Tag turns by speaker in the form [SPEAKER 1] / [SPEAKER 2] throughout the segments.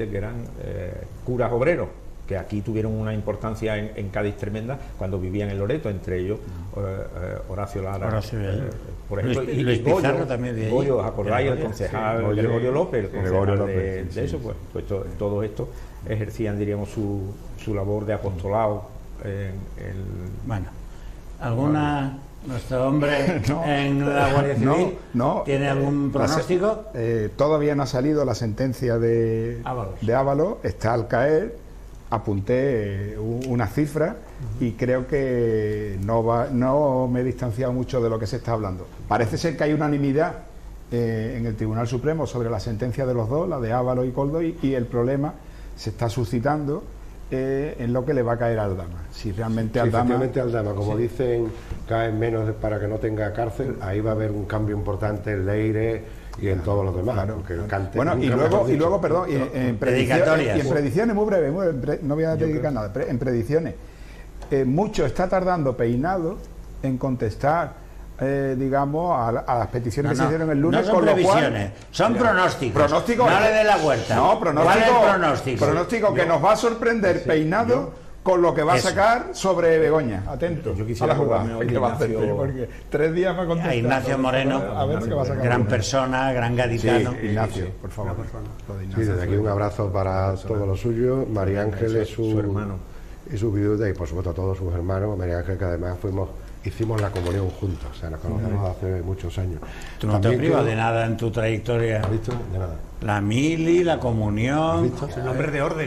[SPEAKER 1] antiguamente, que eran curas obreros, que aquí tuvieron una importancia en Cádiz tremenda cuando vivían en Loreto, entre ellos Horacio Lara, por ejemplo,
[SPEAKER 2] y Luis Pizarro también de ahí.
[SPEAKER 1] Goyo, ¿os acordáis? El concejal Gregorio López, el concejal de eso, pues todo esto ejercían, diríamos, su labor de apostolado
[SPEAKER 2] Bueno, ¿alguna... nuestro hombre en la Guardia Civil tiene algún pronóstico?
[SPEAKER 3] Todavía no ha salido la sentencia de Ábalos, está al caer. Apunté una cifra y creo que no me he distanciado mucho de lo que se está hablando. Parece ser que hay unanimidad en el Tribunal Supremo sobre la sentencia de los dos, la de Ábalos y Coldoy, y el problema se está suscitando en lo que le va a caer a Aldama. Si realmente
[SPEAKER 4] Aldama, como dicen, cae menos para que no tenga cárcel, ahí va a haber un cambio importante en Leire y en todos los demás.
[SPEAKER 3] Claro. Bueno, y luego, perdón, en predicciones, muy breve, no voy a dedicar nada, en predicciones, mucho está tardando Peinado en contestar, digamos, a las peticiones que se hicieron el lunes.
[SPEAKER 2] No son previsiones, son pronósticos. No le dé la vuelta.
[SPEAKER 3] No,
[SPEAKER 2] pronóstico.
[SPEAKER 3] Pronóstico que nos va a sorprender Peinado con lo que va a sacar sobre Begoña. Atento.
[SPEAKER 1] Yo quisiera jugarme hoy
[SPEAKER 3] porque 3 días va a contestar.
[SPEAKER 2] Ignacio Moreno,
[SPEAKER 3] a ver lo que va a sacar.
[SPEAKER 2] Gran persona, gran gaditano.
[SPEAKER 3] Sí, Ignacio, por favor.
[SPEAKER 4] Sí, desde aquí un abrazo para todos los suyos. María Ángel es su hermano y su viuda, y por supuesto a todos sus hermanos. María Ángel, que además hicimos la comunión juntos, o sea, nos conocemos hace muchos años.
[SPEAKER 2] Tú no te privas de nada en tu trayectoria.
[SPEAKER 4] ¿Has visto? De nada.
[SPEAKER 2] La mili, la comunión.
[SPEAKER 1] Es un hombre de orden.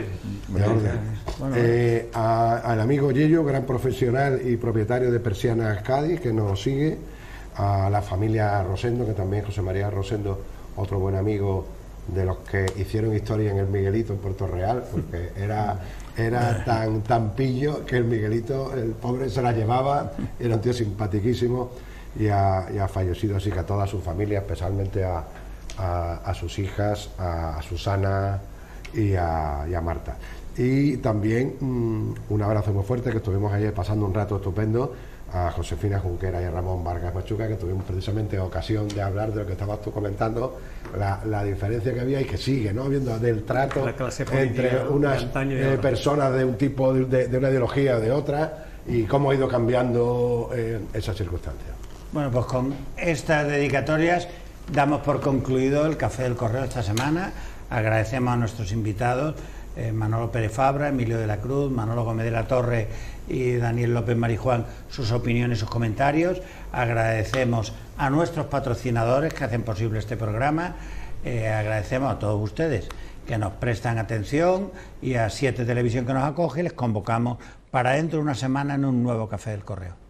[SPEAKER 4] Al amigo Yello, gran profesional y propietario de Persianas Cádiz, que nos sigue. A la familia Rosendo, que también José María Rosendo, otro buen amigo de los que hicieron historia en el Miguelito en Puerto Real, porque era tan pillo que el Miguelito, el pobre, se la llevaba, era un tío simpaticísimo, y ha fallecido. Así que a toda su familia, especialmente a sus hijas, a Susana y a Marta. Y también un abrazo muy fuerte, que estuvimos ayer pasando un rato estupendo, a Josefina Junquera y a Ramón Vargas Machuca, que tuvimos precisamente ocasión de hablar de lo que estabas tú comentando, la diferencia que había y que sigue, ¿no?, habiendo del trato entre unas personas de un tipo, de una ideología o de otra, y cómo ha ido cambiando esas circunstancias.
[SPEAKER 2] Bueno, pues con estas dedicatorias damos por concluido el Café del Correo esta semana. Agradecemos a nuestros invitados, Manolo Pérez Fabra, Emilio de la Cruz, Manolo Gómez de la Torre y Daniel López Marijuán, sus opiniones, sus comentarios. Agradecemos a nuestros patrocinadores que hacen posible este programa. Agradecemos a todos ustedes que nos prestan atención, y a 7 Televisión, que nos acoge. Les convocamos para dentro de una semana en un nuevo Café del Correo.